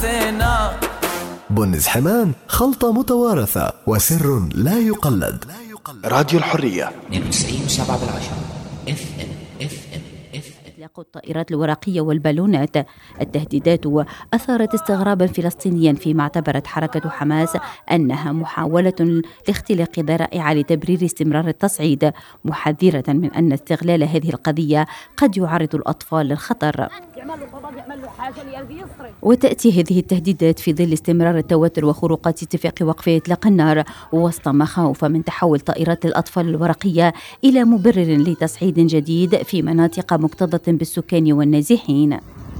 حسينا. بنز حمان، خلطة متوارثة وسر لا يقلد. راديو الحرية 92.7 FM. إطلاق الطائرات الورقية والبالونات. التهديدات أثارت استغرابا فلسطينيا فيما اعتبرت حركة حماس أنها محاولة لاختلاق ذرائع لتبرير استمرار التصعيد، محذرة من أن استغلال هذه القضية قد يعرض الأطفال للخطر. وتأتي هذه التهديدات في ظل استمرار التوتر وخروقات اتفاق وقف إطلاق النار، وسط مخاوف من تحول طائرات الأطفال الورقية إلى مبرر لتصعيد جديد في مناطق مكتظة بالسكان والنازحين.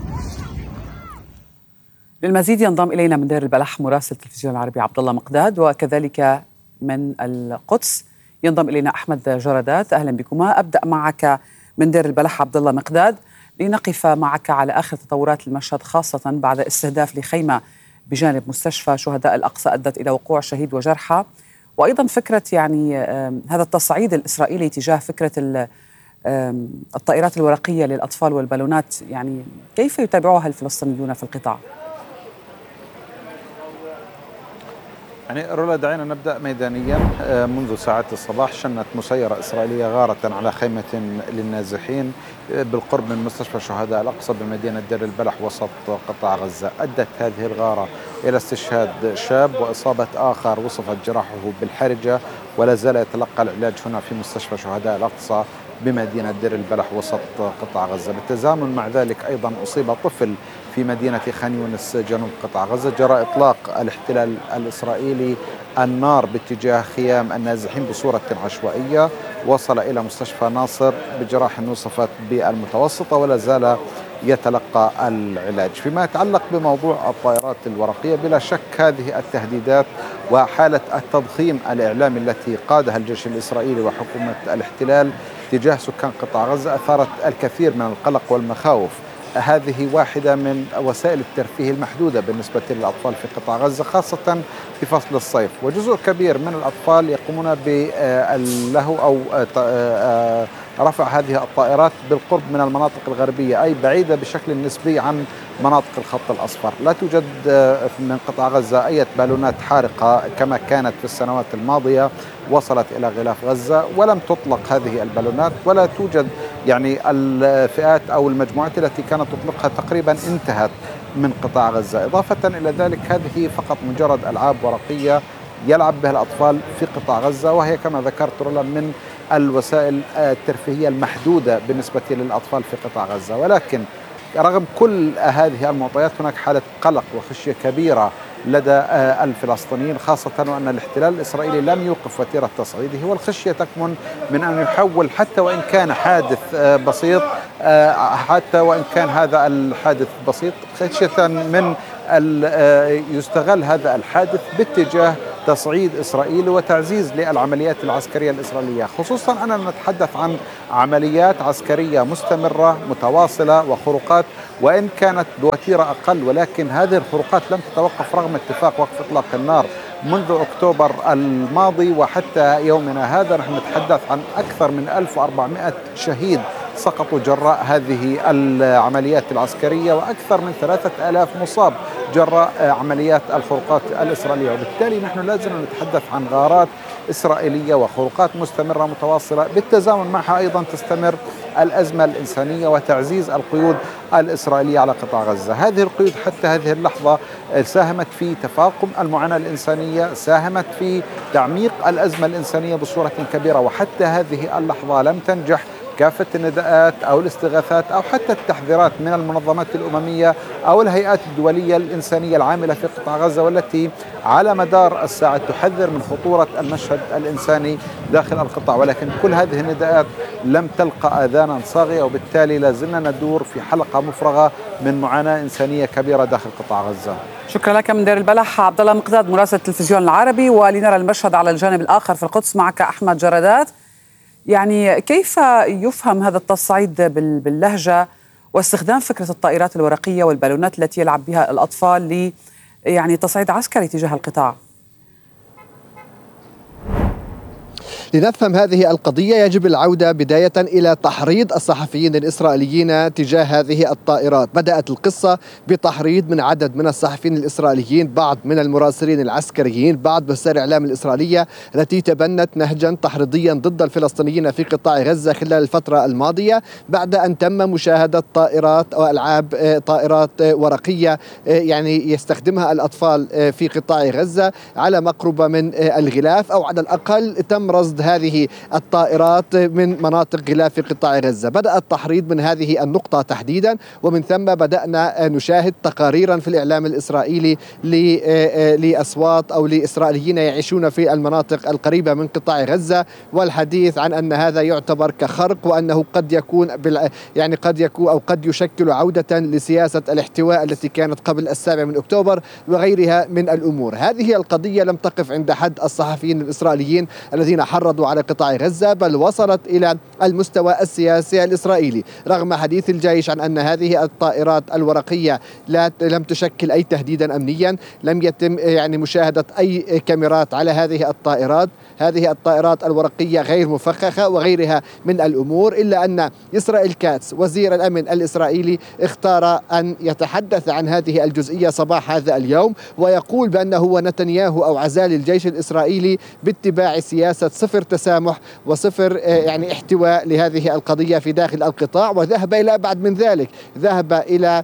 للمزيد ينضم إلينا من دير البلح مراسل التلفزيون العربي عبد الله مقداد، وكذلك من القدس ينضم إلينا أحمد جردات. أهلا بكما. أبدأ معك من دير البلح عبد الله مقداد لنقف معك على آخر تطورات المشهد، خاصة بعد استهداف لخيمة بجانب مستشفى شهداء الأقصى أدت إلى وقوع شهيد وجرحى، وأيضا فكرة هذا التصعيد الإسرائيلي تجاه فكرة الطائرات الورقية للأطفال والبالونات، يعني كيف يتابعوها الفلسطينيون في القطاع؟ يعني رولا، دعينا نبدأ ميدانيا. منذ ساعات الصباح شنت مسيرة إسرائيلية غارة على خيمة للنازحين بالقرب من مستشفى شهداء الأقصى بمدينة دير البلح وسط قطاع غزة. أدت هذه الغارة إلى استشهاد شاب وإصابة آخر وصفت جراحه بالحرجة، ولا زال يتلقى العلاج هنا في مستشفى شهداء الأقصى بمدينة دير البلح وسط قطاع غزة. بالتزامن مع ذلك أيضا أصيب طفل في مدينة خان يونس جنوب قطاع غزة جراء إطلاق الاحتلال الإسرائيلي النار باتجاه خيام النازحين بصورة عشوائية. وصل إلى مستشفى ناصر بجراح وصفت بالمتوسطة ولا زال يتلقى العلاج. فيما يتعلق بموضوع الطائرات الورقية، بلا شك هذه التهديدات وحالة التضخيم الإعلامي التي قادها الجيش الإسرائيلي وحكومة الاحتلال تجاه سكان قطاع غزة أثارت الكثير من القلق والمخاوف. هذه واحدة من وسائل الترفيه المحدودة بالنسبة للأطفال في قطاع غزة، خاصة في فصل الصيف، وجزء كبير من الأطفال يقومون باللهو أو رفع هذه الطائرات بالقرب من المناطق الغربية، أي بعيدة بشكل نسبي عن مناطق الخط الأصفر. لا توجد من قطاع غزة أي بالونات حارقة كما كانت في السنوات الماضية وصلت إلى غلاف غزة، ولم تطلق هذه البالونات، ولا توجد يعني الفئات أو المجموعات التي كانت تطلقها تقريبا انتهت من قطاع غزة. إضافة إلى ذلك هذه فقط مجرد ألعاب ورقية يلعب بها الأطفال في قطاع غزة، وهي كما ذكرت رولا من الوسائل الترفيهية المحدودة بالنسبة للأطفال في قطاع غزة. ولكن رغم كل هذه المعطيات هناك حالة قلق وخشية كبيرة لدى الفلسطينيين، خاصة وأن الاحتلال الإسرائيلي لم يوقف وتيرة تصعيده، والخشية تكمن من أن يحول حتى وإن كان حادث بسيط، حتى وإن كان هذا الحادث بسيط، خشية من يستغل هذا الحادث باتجاه تصعيد إسرائيل وتعزيز للعمليات العسكرية الإسرائيلية، خصوصا أننا نتحدث عن عمليات عسكرية مستمرة متواصلة وخروقات، وإن كانت بوتيرة أقل، ولكن هذه الخروقات لم تتوقف رغم اتفاق وقف إطلاق النار منذ أكتوبر الماضي وحتى يومنا هذا. نحن نتحدث عن أكثر من 1400 شهيد سقطوا جراء هذه العمليات العسكرية، وأكثر من 3000 مصاب جراء عمليات الخروقات الإسرائيلية. وبالتالي نحن لازم نتحدث عن غارات إسرائيلية وخروقات مستمرة متواصلة، بالتزامن معها أيضا تستمر الأزمة الإنسانية وتعزيز القيود الإسرائيلية على قطاع غزة. هذه القيود حتى هذه اللحظة ساهمت في تفاقم المعاناة الإنسانية، ساهمت في تعميق الأزمة الإنسانية بصورة كبيرة، وحتى هذه اللحظة لم تنجح كافة النداءات أو الاستغاثات أو حتى التحذيرات من المنظمات الأممية أو الهيئات الدولية الإنسانية العاملة في قطاع غزة، والتي على مدار الساعة تحذر من خطورة المشهد الإنساني داخل القطاع. ولكن كل هذه النداءات لم تلقى آذانا صاغية، وبالتالي لازلنا ندور في حلقة مفرغة من معاناة إنسانية كبيرة داخل قطاع غزة. شكرا لك من دير البلح عبد الله مقداد مراسل التلفزيون العربي. ولنرى المشهد على الجانب الآخر في القدس معك أحمد جردات. يعني كيف يفهم هذا التصعيد باللهجة واستخدام فكرة الطائرات الورقية والبالونات التي يلعب بها الأطفال يعني تصعيد عسكري تجاه القطاع؟ لنفهم هذه القضية يجب العودة بداية إلى تحريض الصحفيين الإسرائيليين تجاه هذه الطائرات. بدأت القصة بتحريض من عدد من الصحفيين الإسرائيليين، بعض من المراسلين العسكريين، بعض وسائل الإعلام الإسرائيلية التي تبنت نهجا تحريضيا ضد الفلسطينيين في قطاع غزة خلال الفترة الماضية، بعد أن تم مشاهدة طائرات أو ألعاب طائرات ورقية يعني يستخدمها الأطفال في قطاع غزة على مقربة من الغلاف، أو على الأقل تم رصد هذه الطائرات من مناطق غلاف قطاع غزة. بدأ التحريض من هذه النقطة تحديدا، ومن ثم بدأنا نشاهد تقاريرا في الإعلام الإسرائيلي لأصوات أو لإسرائيليين يعيشون في المناطق القريبة من قطاع غزة، والحديث عن أن هذا يعتبر كخرق، وأنه قد يكون أو قد يشكل عودة لسياسة الاحتواء التي كانت قبل 7 أكتوبر وغيرها من الأمور. هذه القضية لم تقف عند حد الصحفيين الإسرائيليين الذين حرضوا على قطاع غزة، بل وصلت إلى المستوى السياسي الإسرائيلي، رغم حديث الجيش عن أن هذه الطائرات الورقية لم تشكل أي تهديدا أمنيا. لم يتم يعني مشاهدة أي كاميرات على هذه الطائرات. هذه الطائرات الورقية غير مفخخة وغيرها من الأمور، إلا أن إسرائيل كاتس وزير الأمن الإسرائيلي اختار أن يتحدث عن هذه الجزئية صباح هذا اليوم، ويقول بأنه ونتنياهو أو عزال الجيش الإسرائيلي باتباع سياسة صفر تسامح وصفر يعني احتواء لهذه القضية في داخل القطاع. وذهب إلى أبعد من ذلك، ذهب إلى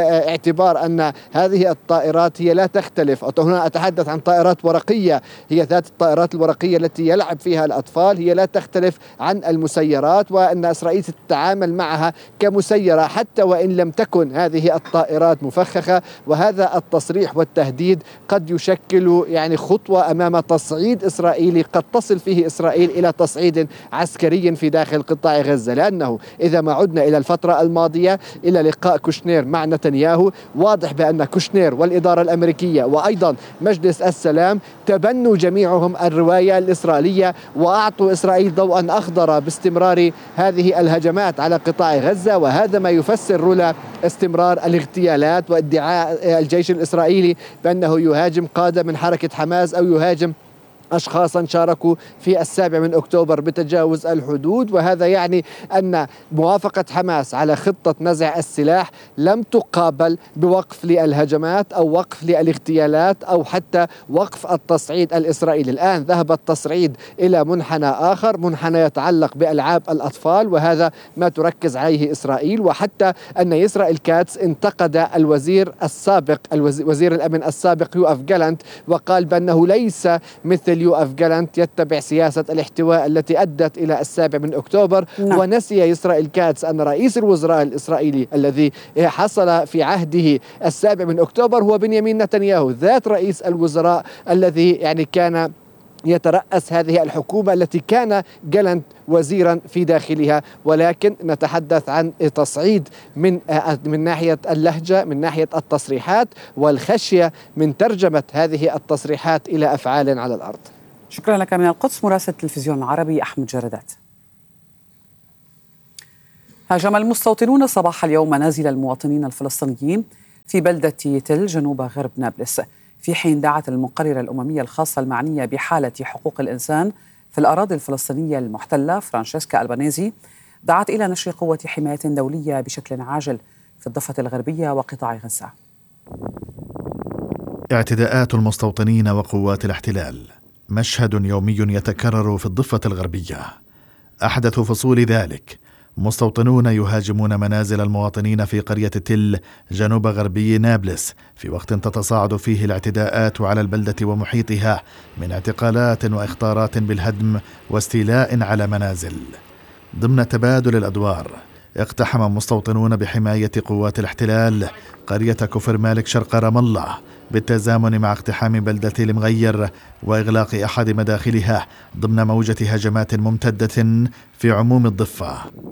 اعتبار أن هذه الطائرات هي لا تختلف، هنا أتحدث عن طائرات ورقية، هي ذات الطائرات الورقية التي يلعب فيها الأطفال، هي لا تختلف عن المسيرات، وأن إسرائيل تتعامل معها كمسيرة حتى وإن لم تكن هذه الطائرات مفخخة. وهذا التصريح والتهديد قد يشكل يعني خطوة أمام تصعيد إسرائيلي قد تصل فيه إسرائيل إلى تصعيد عسكري في داخل قطاع غزة، لأنه إذا ما عدنا إلى الفترة الماضية إلى لقاء كوشنير مع نتنياهو، واضح بأن كوشنير والإدارة الأمريكية وأيضا مجلس السلام تبنوا جميعهم الرواية الإسرائيلية، وأعطوا إسرائيل ضوءا أخضر باستمرار هذه الهجمات على قطاع غزة. وهذا ما يفسر رولا استمرار الاغتيالات وادعاء الجيش الإسرائيلي بأنه يهاجم قادة من حركة حماس أو يهاجم أشخاصا شاركوا في 7 أكتوبر بتجاوز الحدود. وهذا يعني أن موافقة حماس على خطة نزع السلاح لم تقابل بوقف للهجمات أو وقف للاغتيالات أو حتى وقف التصعيد الإسرائيلي. الآن ذهب التصعيد إلى منحنى آخر، منحنى يتعلق بألعاب الأطفال، وهذا ما تركز عليه إسرائيل. وحتى أن إسرائيل كاتس انتقد الوزير السابق وزير الأمن السابق يوآف جالانت، وقال بأنه ليس مثل يوآف جالانت يتبع سياسة الاحتواء التي أدت إلى 7 أكتوبر. ونسي إسرائيل كاتس أن رئيس الوزراء الإسرائيلي الذي حصل في عهده 7 أكتوبر هو بنيامين نتنياهو، ذات رئيس الوزراء الذي يعني كان يترأس هذه الحكومة التي كان جالانت وزيرا في داخلها. ولكن نتحدث عن تصعيد من ناحية اللهجة، من ناحية التصريحات، والخشية من ترجمة هذه التصريحات إلى أفعال على الأرض. شكرا لك من القدس مراسل التلفزيون العربي أحمد جردات. هاجم المستوطنون صباح اليوم منازل المواطنين الفلسطينيين في بلدة تل جنوب غرب نابلس، في حين دعت المقررة الأممية الخاصة المعنية بحالة حقوق الإنسان في الأراضي الفلسطينية المحتلة فرانشيسكا ألبانيزي دعت إلى نشر قوة حماية دولية بشكل عاجل في الضفة الغربية وقطاع غزة. اعتداءات المستوطنين وقوات الاحتلال مشهد يومي يتكرر في الضفة الغربية. أحدث فصول ذلك مستوطنون يهاجمون منازل المواطنين في قرية تل جنوب غربي نابلس، في وقت تتصاعد فيه الاعتداءات على البلدة ومحيطها من اعتقالات وإخطارات بالهدم واستيلاء على منازل. ضمن تبادل الأدوار اقتحم مستوطنون بحماية قوات الاحتلال قرية كفر مالك شرق رام الله بالتزامن مع اقتحام بلدة المغير وإغلاق أحد مداخلها ضمن موجة هجمات ممتدة في عموم الضفة.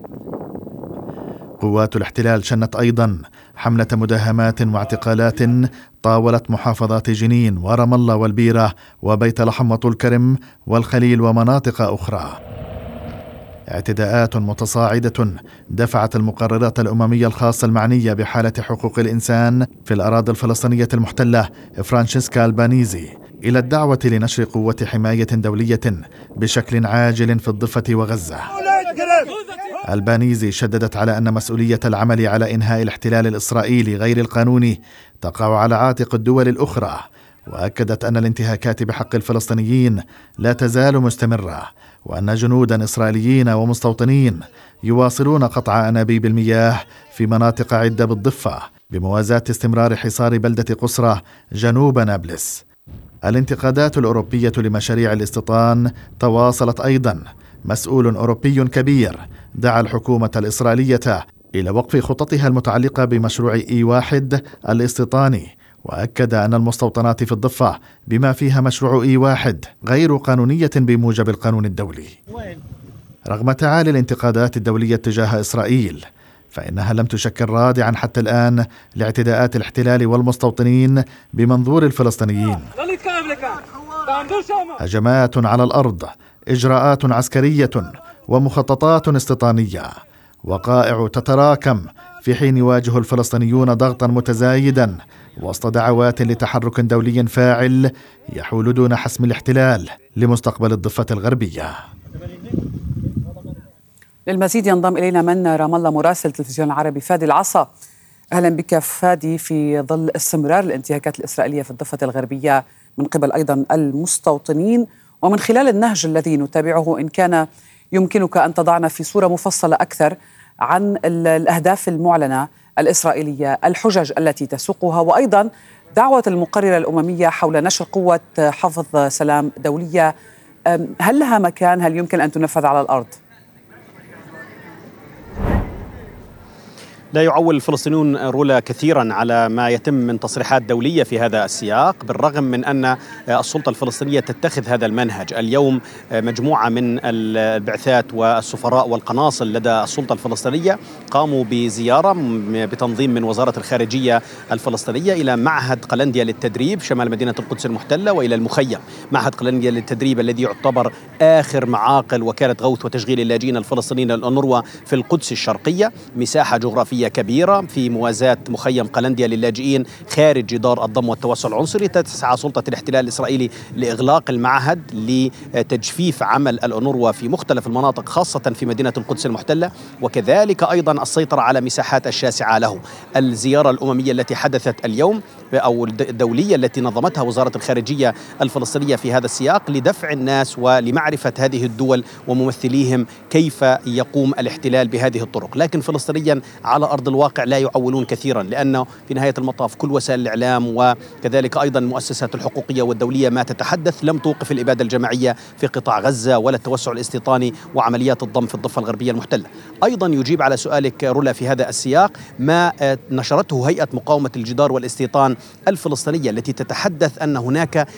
قوات الاحتلال شنت أيضا حملة مداهمات واعتقالات طاولت محافظات جنين ورام الله والبيرة وبيت لحم وطول كرم والخليل ومناطق أخرى. اعتداءات متصاعدة دفعت المقررات الأممية الخاصة المعنية بحالة حقوق الإنسان في الأراضي الفلسطينية المحتلة فرانشيسكا ألبانيزي إلى الدعوة لنشر قوة حماية دولية بشكل عاجل في الضفة وغزة. البانيزي شددت على أن مسؤولية العمل على إنهاء الاحتلال الإسرائيلي غير القانوني تقع على عاتق الدول الأخرى، وأكدت أن الانتهاكات بحق الفلسطينيين لا تزال مستمرة، وأن جنودا إسرائيليين ومستوطنين يواصلون قطع أنابيب المياه في مناطق عدة بالضفة بموازاة استمرار حصار بلدة قصرة جنوب نابلس. الانتقادات الأوروبية لمشاريع الاستيطان تواصلت أيضا. مسؤول أوروبي كبير دعا الحكومة الإسرائيلية إلى وقف خططها المتعلقة بمشروع E1 الاستيطاني، وأكد أن المستوطنات في الضفة بما فيها مشروع E1 غير قانونية بموجب القانون الدولي. رغم تعالي الانتقادات الدولية تجاه إسرائيل، فإنها لم تشكل رادعا حتى الآن لاعتداءات الاحتلال والمستوطنين بمنظور الفلسطينيين. هجمات على الأرض، إجراءات عسكرية ومخططات استيطانية، وقائع تتراكم في حين يواجه الفلسطينيون ضغطا متزايدا وسط دعوات لتحرك دولي فاعل يحول دون حسم الاحتلال لمستقبل الضفة الغربية. للمزيد ينضم إلينا من رام الله مراسل التلفزيون العربي فادي العصا. أهلا بك فادي. في ظل استمرار الانتهاكات الإسرائيلية في الضفة الغربية من قبل أيضا المستوطنين، ومن خلال النهج الذي نتابعه، إن كان يمكنك أن تضعنا في صورة مفصلة أكثر عن الأهداف المعلنة الإسرائيلية، الحجج التي تسوقها، وأيضا دعوة المقررة الأممية حول نشر قوة حفظ سلام دولية، هل لها مكان؟ هل يمكن أن تنفذ على الأرض؟ لا يعول الفلسطينيون رولا كثيرا على ما يتم من تصريحات دولية في هذا السياق، بالرغم من أن السلطة الفلسطينية تتخذ هذا المنهج. اليوم مجموعة من البعثات والسفراء والقناصل لدى السلطة الفلسطينية قاموا بزيارة بتنظيم من وزارة الخارجية الفلسطينية إلى معهد قلنديا للتدريب شمال مدينة القدس المحتلة، وإلى المخيم. معهد قلنديا للتدريب الذي يعتبر آخر معاقل وكالة غوث وتشغيل اللاجئين الفلسطينيين الأونروا في القدس الشرقية، مساحة جغرافية كبيرة في موازاة مخيم قلنديا للاجئين خارج جدار الضم والتوسع العنصري. تسعى سلطة الاحتلال الإسرائيلي لإغلاق المعهد لتجفيف عمل الأونروا في مختلف المناطق، خاصة في مدينة القدس المحتلة، وكذلك أيضا السيطرة على مساحات الشاسعة له. الزيارة الأممية التي حدثت اليوم أو الدولية التي نظمتها وزارة الخارجية الفلسطينية في هذا السياق لدفع الناس ولمعرفة هذه الدول وممثليهم كيف يقوم الاحتلال بهذه الطرق. لكن فلسطينيا على أرض الواقع لا يعولون كثيرا، لأنه في نهاية المطاف كل وسائل الإعلام وكذلك أيضا المؤسسات الحقوقية والدولية ما تتحدث لم توقف الإبادة الجماعية في قطاع غزة ولا التوسع الاستيطاني وعمليات الضم في الضفة الغربية المحتلة. أيضا يجيب على سؤالك رولا في هذا السياق ما نشرته هيئة مقاومة الجدار والاستيطان الفلسطينية، التي تتحدث أن هناك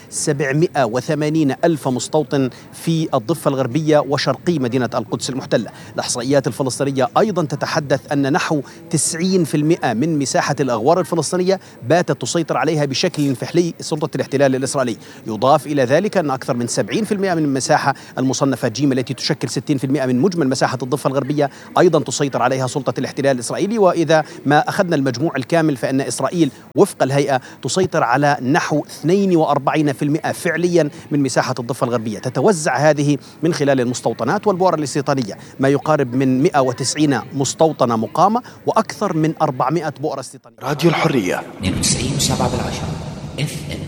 780 ألف مستوطن في الضفة الغربية وشرقي مدينة القدس المحتلة. الإحصائيات الفلسطينية أيضا تتحدث أن نحو 90% من مساحة الأغوار الفلسطينية باتت تسيطر عليها بشكل فحلي سلطة الاحتلال الإسرائيلي. يضاف إلى ذلك أن أكثر من 70% من المساحة المصنفة جيم التي تشكل 60% من مجمل مساحة الضفة الغربية أيضا تسيطر عليها سلطة الاحتلال الإسرائيلي. وإذا ما أخذنا المجموع الكامل فإن إسرائيل وفق الهيئة تسيطر على نحو 42% فعليا من مساحة الضفة الغربية. تتوزع هذه من خلال المستوطنات والبؤر الاستيطانية، ما يقارب من 190 مستوطنة مقامة وأكثر من 400 بؤرة استيطانية. راديو الحرية 92.7 FM.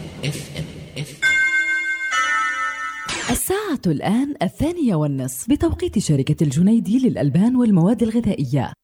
الساعة الآن 2:30 بتوقيت شركة الجنيدي للألبان والمواد الغذائية.